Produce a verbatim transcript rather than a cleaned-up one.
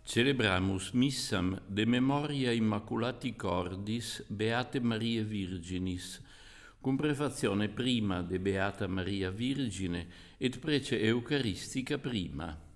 Celebramus missam de memoria Immaculati Cordis Beate Maria Virginis, cum prefazione prima de Beata Maria Virgine et prece Eucaristica prima.